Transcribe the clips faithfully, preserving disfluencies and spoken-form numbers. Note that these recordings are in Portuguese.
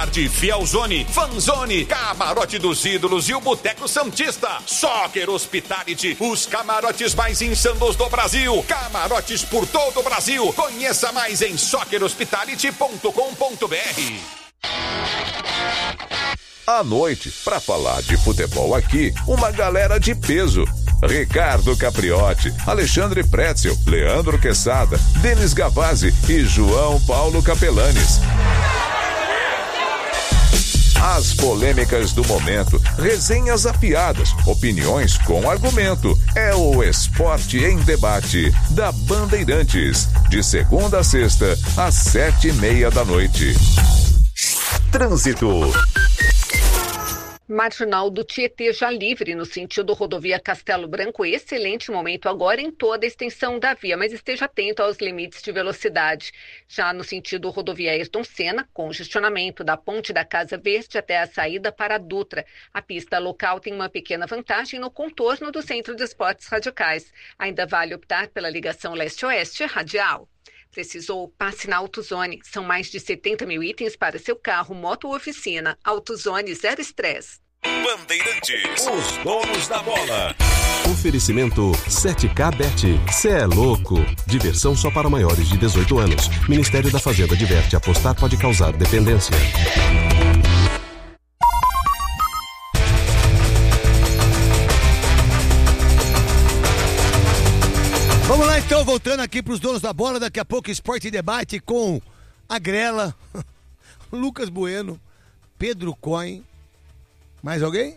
De Fielzone, Fanzone, Camarote dos Ídolos e o Boteco Santista. Soccer Hospitality, os camarotes mais insanos do Brasil. Camarotes por todo o Brasil. Conheça mais em soccer hospitality ponto com ponto b r. À noite, para falar de futebol aqui, uma galera de peso. Ricardo Capriotti, Alexandre Pretzel, Leandro Quesada, Denis Gavazzi e João Paulo Capelanes. As polêmicas do momento, resenhas afiadas, opiniões com argumento. É o Esporte em Debate, da Bandeirantes. De segunda a sexta, às sete e meia da noite. Trânsito. Marginal do Tietê já livre no sentido rodovia Castelo Branco. Excelente momento agora em toda a extensão da via, mas esteja atento aos limites de velocidade. Já no sentido rodovia Ayrton Senna, congestionamento da Ponte da Casa Verde até a saída para a Dutra. A pista local tem uma pequena vantagem no contorno do Centro de Esportes Radicais. Ainda vale optar pela ligação leste-oeste radial. Precisou? Passe na AutoZone. São mais de setenta mil itens para seu carro, moto ou oficina. AutoZone, zero estresse. Bandeirantes, os donos da bola. Oferecimento sete K Bet. Cê é louco. Diversão só para maiores de dezoito anos. Ministério da Fazenda adverte: apostar pode causar dependência. Vamos lá então, voltando aqui para os donos da bola, daqui a pouco Esporte e Debate com a Grela, Lucas Bueno, Pedro Coin, mais alguém?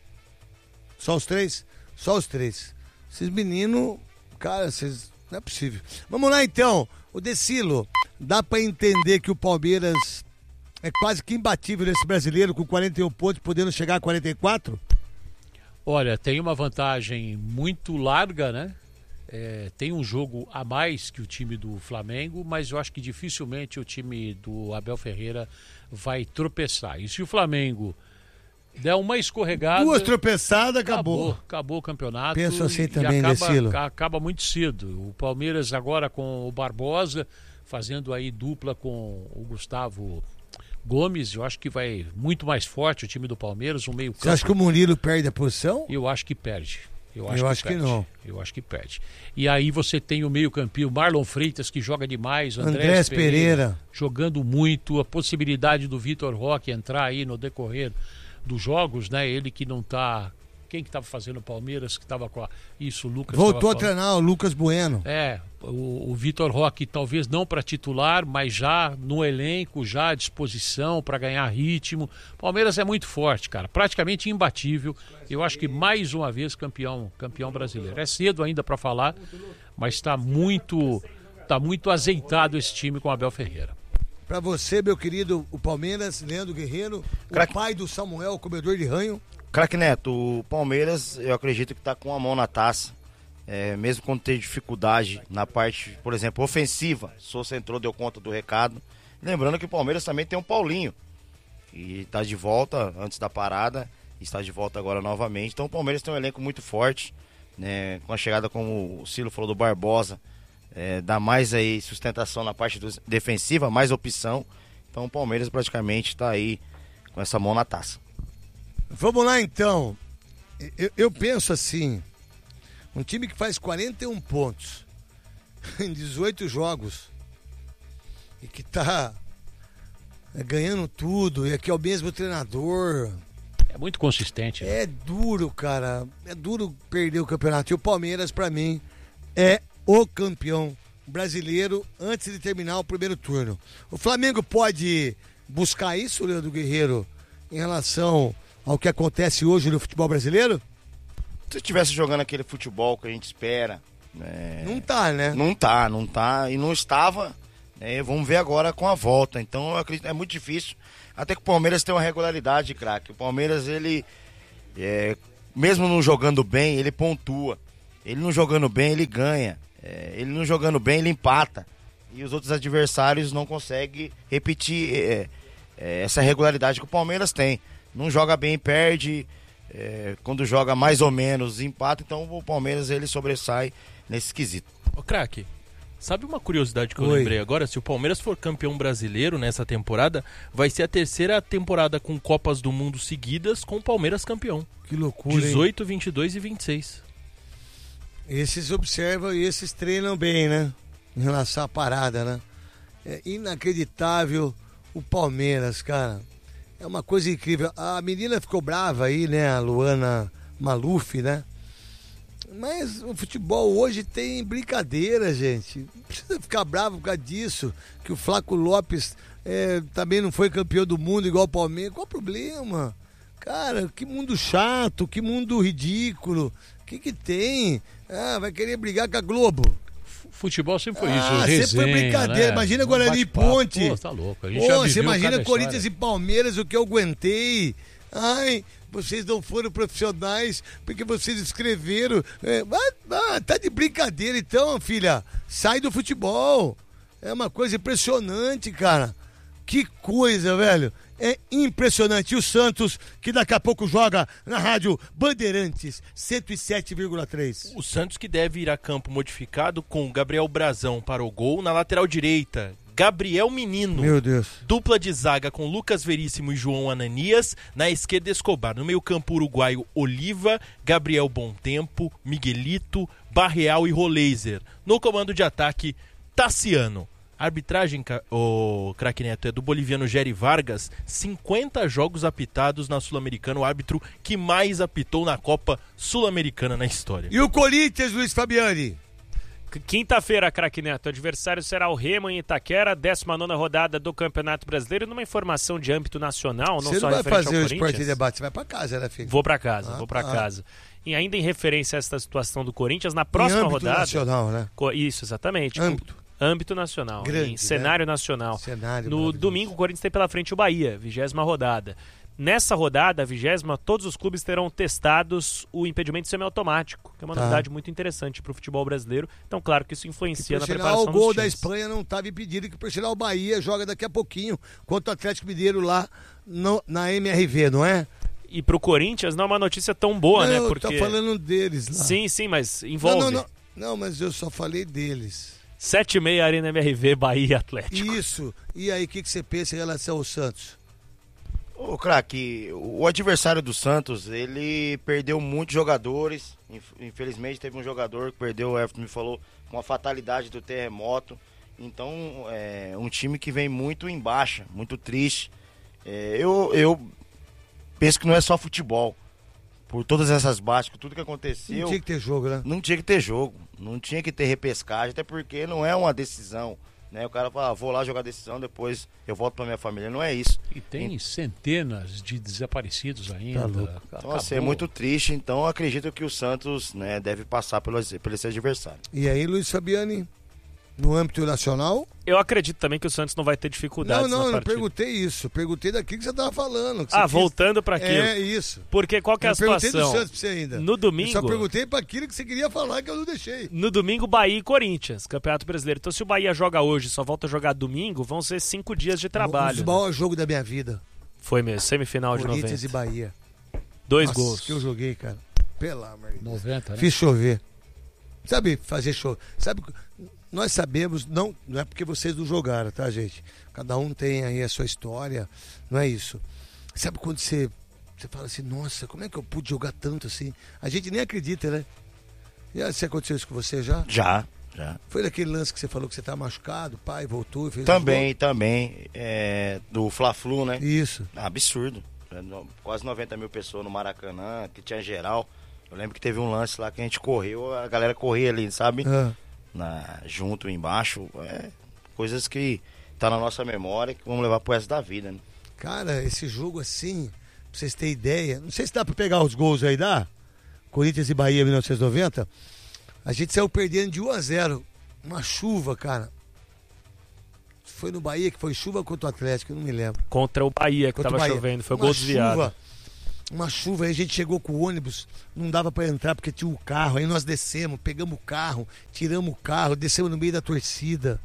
Só os três? Só os três. Esses meninos, cara, vocês, não é possível. Vamos lá então, o Decilo, dá para entender que o Palmeiras é quase que imbatível nesse brasileiro, com quarenta e um pontos, podendo chegar a quarenta e quatro? Olha, tem uma vantagem muito larga, né? É, tem um jogo a mais que o time do Flamengo, mas eu acho que dificilmente o time do Abel Ferreira vai tropeçar. E se o Flamengo der uma escorregada... Duas tropeçadas, acabou. Acabou, acabou o campeonato. Penso assim também, acaba, Decilo. acaba muito cedo. O Palmeiras agora com o Barbosa, fazendo aí dupla com o Gustavo Gomes, eu acho que vai muito mais forte o time do Palmeiras, o meio campo. Você acha que o Murilo perde a posição? Eu acho que perde. Eu acho, eu que, acho que não. Eu acho que perde. E aí você tem o meio-campinho, Marlon Freitas, que joga demais, Andrés, Andrés Pereira, Pereira jogando muito, a possibilidade do Vitor Roque entrar aí no decorrer dos jogos, né? Ele que não tá. Quem que estava fazendo o Palmeiras, que estava com a... Isso, o Lucas. Voltou a treinar, o Lucas Bueno. É, o, o Vitor Roque talvez não para titular, mas já no elenco, já à disposição para ganhar ritmo. Palmeiras é muito forte, cara, praticamente imbatível. Eu acho que mais uma vez campeão, campeão brasileiro. É cedo ainda para falar, mas está muito, tá muito azeitado esse time com o Abel Ferreira. Para você, meu querido, o Palmeiras, Leandro Guerreiro, Crack... o pai do Samuel, o comedor de ranho. Craque Neto, o Palmeiras, eu acredito que está com a mão na taça, é, mesmo quando tem dificuldade na parte, por exemplo, ofensiva. Sousa entrou, deu conta do recado. Lembrando que o Palmeiras também tem um Paulinho, e está de volta antes da parada, está de volta agora novamente. Então o Palmeiras tem um elenco muito forte, né, com a chegada, como o Cilo falou, do Barbosa, é, dá mais aí sustentação na parte do, defensiva, mais opção. Então o Palmeiras praticamente está aí com essa mão na taça. Vamos lá então, eu, eu penso assim, um time que faz quarenta e um pontos em dezoito jogos e que tá ganhando tudo, e que é o mesmo treinador. É muito consistente. Né? É duro, cara, é duro perder o campeonato. E o Palmeiras, pra mim, é o campeão brasileiro antes de terminar o primeiro turno. O Flamengo pode buscar isso, Leandro Guerreiro, em relação ao que acontece hoje no futebol brasileiro? Se estivesse jogando aquele futebol que a gente espera... Né? Não tá, né? Não tá, não tá. E não estava, né? Vamos ver agora com a volta. Então, eu acredito, é muito difícil. Até que o Palmeiras tem uma regularidade, craque. O Palmeiras, ele... É, mesmo não jogando bem, ele pontua. Ele não jogando bem, ele ganha. É, ele não jogando bem, ele empata. E os outros adversários não conseguem repetir é, é, essa regularidade que o Palmeiras tem. Não joga bem, perde, é, quando joga mais ou menos, empata. Então o Palmeiras, ele sobressai nesse quesito. Ô craque, Sabe uma curiosidade que eu Oi. lembrei agora? Se o Palmeiras for campeão brasileiro nessa temporada, vai ser a terceira temporada com Copas do Mundo seguidas com o Palmeiras campeão. Que loucura, dezoito, vinte e dois e vinte e seis. Esses observam e esses treinam bem, né? Em relação à parada, né? É inacreditável o Palmeiras, cara. É uma coisa incrível. A menina ficou brava aí, né? A Luana Maluf, né? Mas o futebol hoje tem brincadeira, gente. Não precisa ficar bravo por causa disso. Que o Flaco Lopes é, também não foi campeão do mundo igual o Palmeiras. Qual o problema? Cara, que mundo chato, que mundo ridículo. O que que tem? Ah, vai querer brigar com a Globo. Futebol sempre foi isso, Ah, resenha, sempre foi brincadeira. né? Imagina Um Guarani e bate-papo. Ponte. Pô, tá louco. A gente Pô, já você viveu imagina cada Corinthians história. e Palmeiras, o que eu aguentei. Ai, vocês não foram profissionais porque vocês escreveram. É, ah, ah, tá de brincadeira então, filha. Sai do futebol. É uma coisa impressionante, cara. Que coisa, velho. É impressionante. E o Santos, que daqui a pouco joga na rádio Bandeirantes cento e sete vírgula três. O Santos que deve ir a campo modificado com Gabriel Brazão para o gol. Na lateral direita, Gabriel Menino. Meu Deus. Dupla de zaga com Lucas Veríssimo e João Ananias. Na esquerda, Escobar. No meio campo, uruguaio Oliva, Gabriel Bontempo, Miguelito, Barreal e Roleiser. No comando de ataque, Tassiano. A arbitragem, o craque Neto, é do boliviano Jerry Vargas. cinquenta jogos apitados na Sul-Americana, o árbitro que mais apitou na Copa Sul-Americana na história. E o Corinthians, Luiz Fabiani? Quinta-feira, craque Neto, o adversário será o Remo em Itaquera, décima nona rodada do Campeonato Brasileiro. Numa informação de âmbito nacional, não Você só não vai referente fazer ao o Esporte Corinthians. e Debate, você vai pra casa, né, filho? Vou pra casa, Ah, vou pra ah. casa. E ainda em referência a esta situação do Corinthians, na próxima em âmbito rodada... nacional, né? Co- Isso, exatamente. Âmbito. Âmbito nacional, Grande, em cenário né? nacional. Cenário No maravilhoso. domingo, o Corinthians tem pela frente o Bahia, vigésima rodada. Nessa rodada, a vigésima, todos os clubes terão testados o impedimento semiautomático, que é uma Tá. novidade muito interessante para o futebol brasileiro. Então, claro que isso influencia Por na sinal, preparação o gol dos da times. Espanha não estava impedido, que por sinal o Bahia joga daqui a pouquinho contra o Atlético Mineiro lá no- na M R V, não é? E pro Corinthians não é uma notícia tão boa, não, né? eu Porque... tô falando deles lá. Sim, sim, mas envolve. Não, não, não. Não, mas eu só falei deles. sete e meia Arena M R V, Bahia e Atlético. Isso. E aí, o que, que você pensa em relação ao Santos? Ô, craque, o adversário do Santos, ele perdeu muitos jogadores. Inf- Infelizmente, teve um jogador que perdeu, o Everton me falou, com a fatalidade do terremoto. Então, é um time que vem muito em baixa, muito triste. É, eu, eu penso que não é só futebol. Por todas essas baixas, por tudo que aconteceu, Não tinha que ter jogo, né? não tinha que ter jogo, não tinha que ter repescagem, até porque não é uma decisão. Né? O cara fala, ah, vou lá jogar decisão, depois eu volto pra minha família. Não é isso. E tem centenas de desaparecidos ainda. Tá louco. Então, assim, é muito triste. Então, eu acredito que o Santos, né, deve passar pelo, pelo esse adversário. E aí, Luiz Fabiani, no âmbito nacional? Eu acredito também que o Santos não vai ter dificuldades Não, não, na eu não partida. perguntei isso. Perguntei daquilo que você tava falando. que Ah, você quis- voltando para aquilo. É, isso. Porque qual que é Eu a perguntei do situação? Santos pra você ainda. No domingo... Eu só perguntei pra aquilo que você queria falar, que eu não deixei. No domingo, Bahia e Corinthians, Campeonato Brasileiro. Então, se o Bahia joga hoje e só volta a jogar domingo, vão ser cinco dias de Um trabalho. dos né? maiores jogos da minha vida. Foi mesmo, semifinal de Corinthians noventa. e Bahia. Dois Nossa, gols. que eu joguei, cara. Pelo amor de Deus. noventa, né? Fiz chover. Sabe fazer show? Sabe, nós sabemos, não, não é porque vocês não jogaram, tá, gente? Cada um tem aí a sua história, não é isso. Sabe quando você, você fala assim, nossa, como é que eu pude jogar tanto assim? A gente nem acredita, né? Já, se aconteceu isso com você já? Já, já. Foi daquele lance que você falou que você tá machucado, pai, voltou e fez Também, também. É, do Fla-Flu, né? um gol? Isso. Ah, absurdo. É, no- Quase noventa mil pessoas no Maracanã, que tinha geral. Eu lembro que teve um lance lá que a gente correu, a galera corria ali, sabe? Ah, Na, junto, embaixo. É, coisas que tá na nossa memória que vamos levar pro resto da vida, né? cara, esse jogo assim, pra vocês terem ideia, não sei se dá pra pegar os gols aí, dá? Corinthians e Bahia, mil novecentos e noventa. A gente saiu perdendo de um a zero. Uma chuva, cara. Foi no Bahia que foi chuva contra o Atlético, eu não me lembro. Contra o Bahia, que Contra o tava Bahia. chovendo. Foi Uma gol desviado. chuva, Uma chuva, aí a gente chegou com o ônibus, não dava pra entrar porque tinha o carro. Aí nós descemos, pegamos o carro, tiramos o carro, descemos no meio da torcida.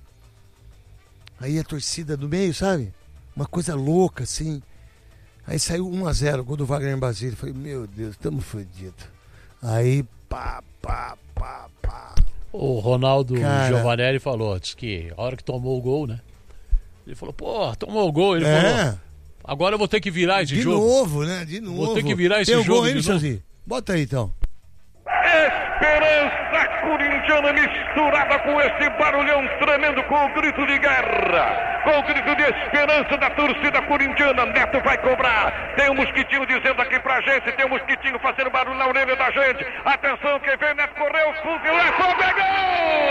Aí a torcida do meio, sabe? Uma coisa louca, assim. Aí saiu um a zero, gol do Wagner Basílio. Eu falei, meu Deus, estamos fodidos. Aí, pá, pá, pá, pá. O Ronaldo Cara. Giovanelli falou, disse que a hora que tomou o gol, né? Ele falou, pô, tomou o gol. Ele É. falou, agora eu vou ter que virar esse De jogo. novo, né? De novo. Vou ter que virar esse Tem um jogo gol aí, de novo. Michãozinho? Bota aí, então. Esperança corintiana misturada com esse barulhão tremendo, com o grito de guerra, com o grito de esperança da torcida corintiana. Neto vai cobrar. Tem um mosquitinho dizendo aqui pra gente, tem um mosquitinho fazendo barulho na orelha da gente. Atenção, quem vem, Neto correu, fuzilou, foi, pegou!